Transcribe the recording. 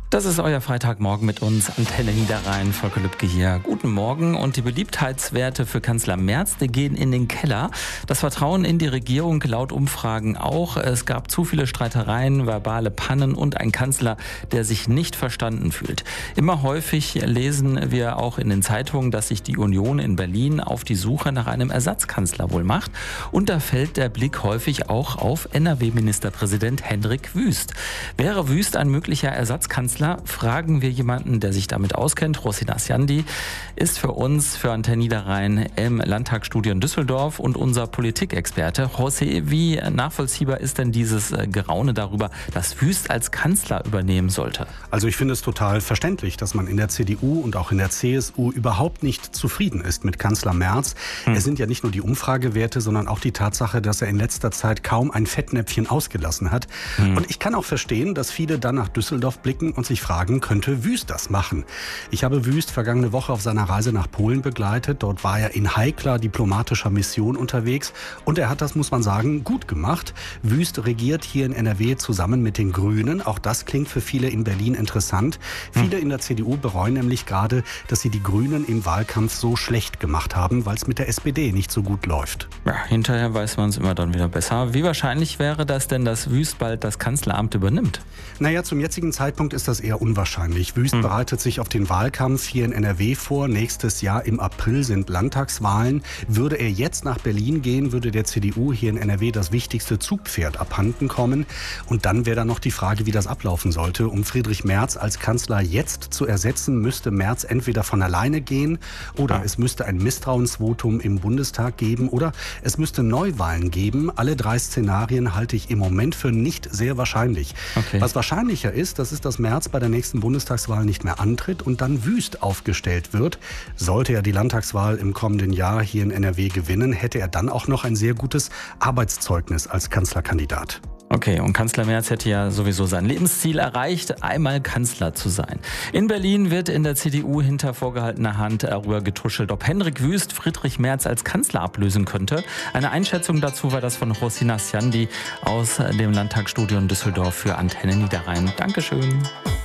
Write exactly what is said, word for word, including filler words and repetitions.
Das ist euer Freitagmorgen mit uns, Antenne Niederrhein, Volker Lübke hier. Guten Morgen. Und die Beliebtheitswerte für Kanzler Merz, die gehen in den Keller. Das Vertrauen in die Regierung laut Umfragen auch. Es gab zu viele Streitereien, verbale Pannen und ein Kanzler, der sich nicht verstanden fühlt. Immer häufig lesen wir auch in den Zeitungen, dass sich die Union in Berlin auf die Suche nach einem Ersatzkanzler wohl macht. Und da fällt der Blick häufig auch auf N R W-Ministerpräsident Hendrik Wüst. Wäre Wüst ein möglicher Ersatzkanzler? Fragen wir jemanden, der sich damit auskennt. Rosina Sjandi ist für uns, für Antenne Niederrhein im Landtagsstudio in Düsseldorf und unser Politikexperte. José, wie nachvollziehbar ist denn dieses Geraune darüber, dass Wüst als Kanzler übernehmen sollte? Also ich finde es total verständlich, dass man in der C D U und auch in der C S U überhaupt nicht zufrieden ist mit Kanzler Merz. Hm. Es sind ja nicht nur die Umfragewerte, sondern auch die Tatsache, dass er in letzter Zeit kaum ein Fettnäpfchen ausgelassen hat. Hm. Und ich kann auch verstehen, dass viele dann nach Düsseldorf blicken und sich fragen, könnte Wüst das machen? Ich habe Wüst vergangene Woche auf seiner Reise nach Polen begleitet. Dort war er in heikler diplomatischer Mission unterwegs und er hat das, muss man sagen, gut gemacht. Wüst regiert hier in N R W zusammen mit den Grünen. Auch das klingt für viele in Berlin interessant. Hm. Viele in der C D U bereuen nämlich gerade, dass sie die Grünen im Wahlkampf so schlecht gemacht haben, weil es mit der S P D nicht so gut läuft. Ja, hinterher weiß man es immer dann wieder besser. Wie wahrscheinlich wäre das denn, dass Wüst bald das Kanzleramt übernimmt? Naja, zum jetzigen Zeitpunkt ist das eher unwahrscheinlich. Wüst hm. bereitet sich auf den Wahlkampf hier in N R W vor. Nächstes Jahr im April sind Landtagswahlen. Würde er jetzt nach Berlin gehen, würde der C D U hier in N R W das wichtigste Zugpferd abhanden kommen. Und dann wäre dann noch die Frage, wie das ablaufen sollte. Um Friedrich Merz als Kanzler jetzt zu ersetzen, müsste Merz entweder von alleine gehen oder ja. es müsste ein Misstrauensvotum im Bundestag geben oder es müsste Neuwahlen geben. Alle drei Szenarien halte ich im Moment für nicht sehr wahrscheinlich. Okay. Was wahrscheinlicher ist, das ist, dass Merz bei der nächsten Bundestagswahl nicht mehr antritt und dann Wüst aufgestellt wird. Sollte er die Landtagswahl im kommenden Jahr hier in N R W gewinnen, hätte er dann auch noch ein sehr gutes Arbeitszeugnis als Kanzlerkandidat. Okay, und Kanzler Merz hätte ja sowieso sein Lebensziel erreicht, einmal Kanzler zu sein. In Berlin wird in der C D U hinter vorgehaltener Hand darüber getuschelt, ob Hendrik Wüst Friedrich Merz als Kanzler ablösen könnte. Eine Einschätzung dazu war das von Rosina Sjandi aus dem Landtagsstudio in Düsseldorf für Antenne Niederrhein. Dankeschön.